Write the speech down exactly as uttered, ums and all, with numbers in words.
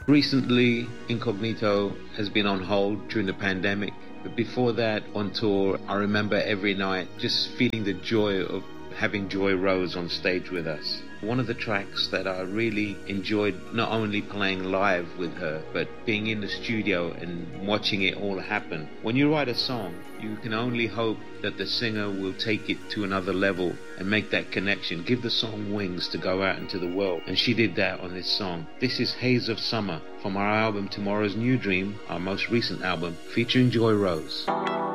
Recently, Incognito has been on hold during the pandemic, but before that, on tour, I remember every night just feeling the joy of having Joy Rose on stage with us. One of the tracks that I really enjoyed not only playing live with her, but being in the studio and watching it all happen. When you write a song, you can only hope that the singer will take it to another level and make that connection, give the song wings to go out into the world. And she did that on this song. This is Haze of Summer from our album Tomorrow's New Dream, our most recent album, featuring Joy Rose.